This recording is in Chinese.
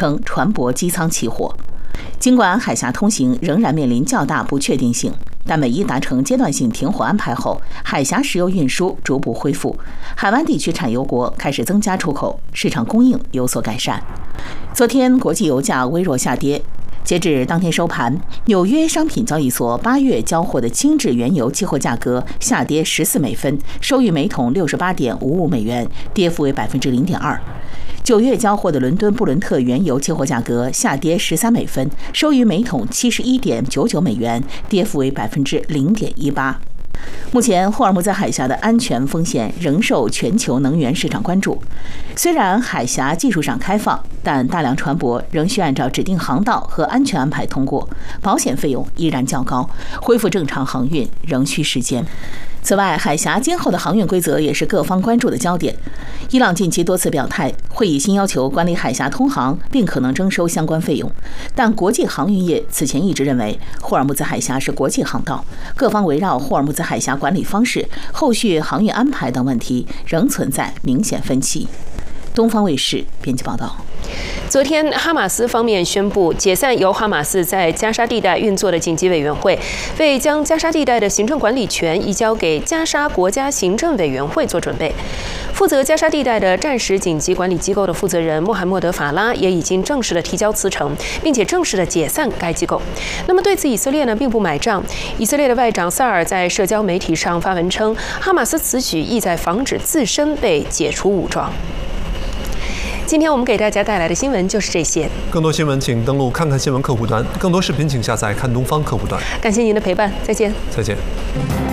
称船舶机舱起火。尽管海峡通行仍然面临较大不确定性，但美伊达成阶段性停火安排后，海峡石油运输逐步恢复，海湾地区产油国开始增加出口，市场供应有所改善。昨天国际油价微弱下跌。截至当天收盘，纽约商品交易所8月交货的轻质原油期货价格下跌14美分，收于每桶68.55美元，跌幅为0.2%。9月交货的伦敦布伦特原油期货价格下跌13美分，收于每桶71.99美元，跌幅为0.18%。目前，霍尔木兹海峡的安全风险仍受全球能源市场关注。虽然海峡技术上开放，但大量船舶仍需按照指定航道和安全安排通过，保险费用依然较高，恢复正常航运仍需时间。此外，海峡今后的航运规则也是各方关注的焦点。伊朗近期多次表态，会以新要求管理海峡通航，并可能征收相关费用。但国际航运业此前一直认为，霍尔木兹海峡是国际航道，各方围绕霍尔木兹海峡管理方式、后续航运安排等问题仍存在明显分歧。东方卫视编辑报道。 昨天，哈马斯方面宣布解散由哈马斯在加沙地带运作的紧急委员会，为将加沙地带的行政管理权移交给加沙国家行政委员会做准备。负责加沙地带的战时紧急管理机构的负责人穆罕默德·法拉也已经正式的提交辞呈，并且正式的解散该机构。那么对此，以色列呢并不买账。以色列的外长萨尔在社交媒体上发文称，哈马斯此举意在防止自身被解除武装。今天我们给大家带来的新闻就是这些。 更多新闻请登录看看新闻客户端，更多视频请下载看东方客户端。 感谢您的陪伴，再见。 再见。